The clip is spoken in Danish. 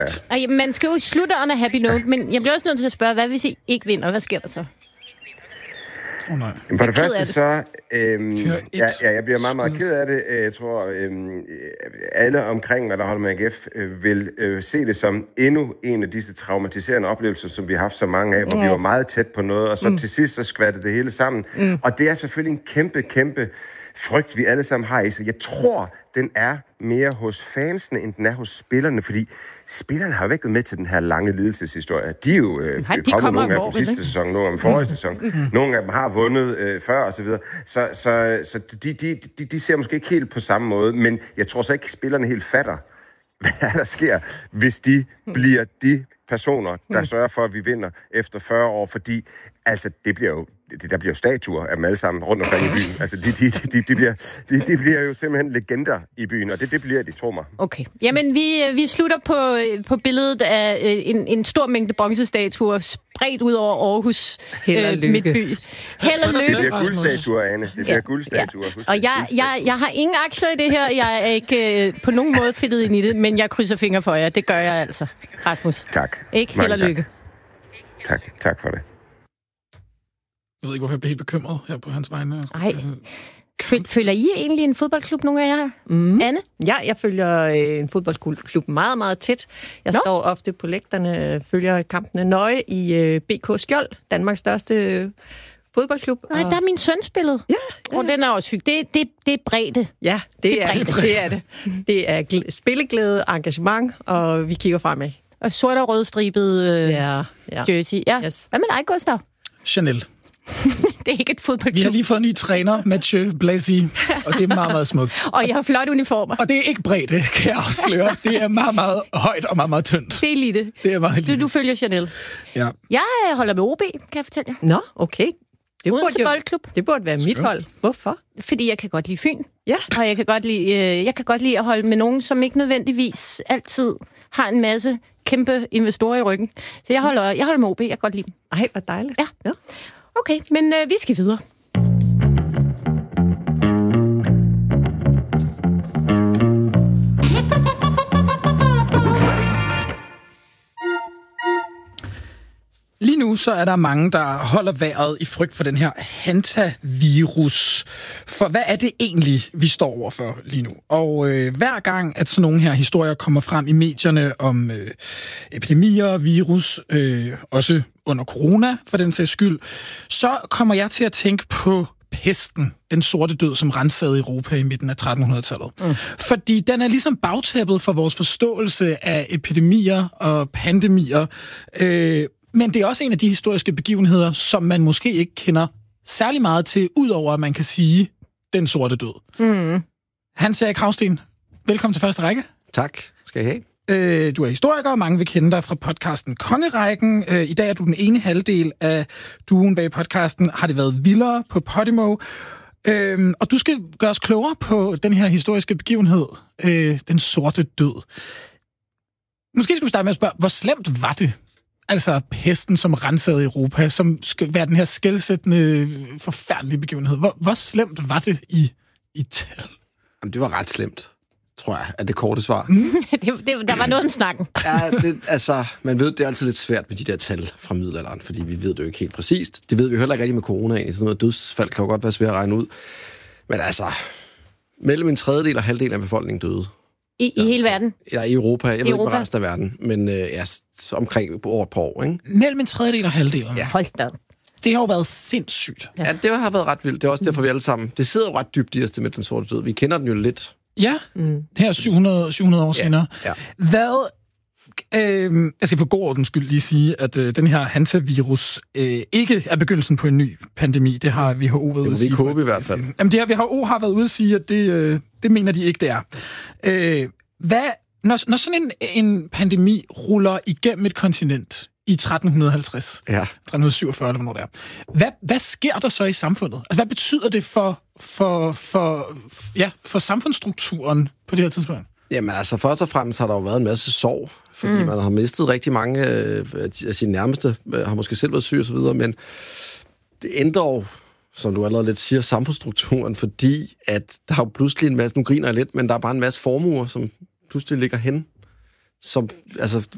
Og man skal jo slutte on a happy note, men jeg bliver også nødt til at spørge, hvad hvis I ikke vinder? Hvad sker der så? Nej. For det første så, jeg bliver meget, meget ked af det. Jeg tror, alle omkring mig, der holder med AGF, vil se det som endnu en af disse traumatiserende oplevelser, som vi har haft så mange af, hvor vi var meget tæt på noget, og så til sidst så skvattede det hele sammen. Og det er selvfølgelig en kæmpe frygt, vi alle sammen har i sig. Jeg tror, den er mere hos fansene, end den er hos spillerne, fordi spillerne har jo ikke været med til den her lange lidelseshistorie. De er jo de kommer nogle af dem sidste sæson, nogle af dem forrige sæson. Nogle af dem har vundet før, og så videre. Så de ser måske ikke helt på samme måde, men jeg tror så ikke, spillerne helt fatter, hvad der sker, hvis de bliver de personer, der sørger for, at vi vinder efter 40 år, fordi altså, der bliver jo statuer af dem alle sammen rundt omkring i byen. Altså, de bliver jo simpelthen legender i byen, og det bliver de, tro mig. Okay. Jamen, vi slutter på billedet af en stor mængde bronzestatuer spredt ud over Aarhus midtby. Held og lykke. Det bliver guldstatuer, Anne. Det bliver guldstatuer. Ja. Og jeg har ingen aktier i det her. Jeg er ikke på nogen måde fedtet ind i det, men jeg krydser fingre for jer. Det gør jeg altså, Rasmus. Tak. Ikke? Held og lykke. Tak for det. Jeg ved ikke, hvorfor jeg bliver helt bekymret her på hans vegne. Nej. Følger I egentlig en fodboldklub, nogle af jer? Anne? Ja, jeg følger en fodboldklub meget, meget tæt. Jeg står ofte på lægterne, følger kampene nøje i BK Skjold, Danmarks største fodboldklub. Nej, der er min søn spillet. Ja. Og den er også hyggelig. Det er bredde. Ja, det er det. Det er spilleglæde, engagement, og vi kigger fremad. Og sort og rødstribet jersey. Ja. Yes. Hvad med dig, Gustav? Chanel. Det er ikke et fodboldklub. Vi har lige fået en ny træner, Mathieu Blazy, og det er meget, meget smukt. Og jeg har flotte uniformer. Og det er ikke bredt, kan jeg afsløre. Det er meget, meget højt og meget, meget tyndt. Det er elite. Det er meget elite. Du følger Chanel. Ja. Jeg holder med OB, kan jeg fortælle jer. Nå, okay. Det burde være mit hold. Hvorfor? Fordi jeg kan godt lide Fyn. Ja. Og jeg kan godt lide at holde med nogen, som ikke nødvendigvis altid har en masse kæmpe investorer i ryggen. Så jeg holder med OB. Jeg kan godt lide dem. Ej, hvor dejligt. Ja. Okay, men vi skal videre. Lige nu så er der mange, der holder vejret i frygt for den her hantavirus. For hvad er det egentlig, vi står overfor lige nu? Og hver gang, at sådan nogle her historier kommer frem i medierne om epidemier, virus, også under corona for den sags skyld, så kommer jeg til at tænke på pesten, den sorte død, som rensede Europa i midten af 1300-tallet. Fordi den er ligesom bagtæppet for vores forståelse af epidemier og pandemier. Men det er også en af de historiske begivenheder, som man måske ikke kender særlig meget til, udover at man kan sige, den sorte død. Hans Erik Hausten, velkommen til første række. Tak, skal jeg have. Du er historiker, og mange vil kende dig fra podcasten Kongerækken. I dag er du den ene halvdel af duoen bag podcasten Har det været vildere på Podimo. Og du skal gøre os klogere på den her historiske begivenhed, den sorte død. Måske skal vi starte med at spørge, hvor slemt var det? Altså pesten, som rensede Europa, som skal være den her skelsættende, forfærdelige begivenhed. Hvor slemt var det i tal? Jamen, det var ret slemt, tror jeg, er det korte svar. Der var noget om snakken. Ja, man ved, det er altid lidt svært med de der tal fra middelalderen, fordi vi ved det jo ikke helt præcist. Det ved vi heller ikke rigtig med coronaen. Sådan noget dødsfald kan jo godt være svært at regne ud. Men altså, mellem en tredjedel og halvdel af befolkningen døde. I hele verden? Ja, i Europa. Jeg ved ikke, hvor resten af verden, men omkring over et par år, ikke? Mellem en tredjedel og halvdel? Ja. Hold da. Det har jo været sindssygt. Ja, det har været ret vildt. Det er også derfor, vi alle sammen... Det sidder jo ret dybt i os, det med den sorte død. Vi kender den jo lidt. Ja, det her 700 år senere. Ja. Hvad... jeg skal for god ordens skyld lige sige, at den her hantavirus ikke er begyndelsen på en ny pandemi. Det har WHO været ude at sige. Det må vi håbe i hvert fald. Jamen, det her WHO har været ude at sige, at det mener de ikke, det er. Når sådan en pandemi ruller igennem et kontinent i 1350, 1347 eller hvornår det er, hvad sker der så i samfundet? Altså, hvad betyder det for samfundsstrukturen på det her tidspunkt? Jamen altså, først og fremmest har der jo været en masse sorg, fordi man har mistet rigtig mange af sine nærmeste, har måske selv været syg og så videre, men det ændrer jo, som du allerede lidt siger, samfundsstrukturen, fordi at der er jo pludselig en masse, nu griner jeg lidt, men der er bare en masse formuer, som pludselig ligger hen, som, altså,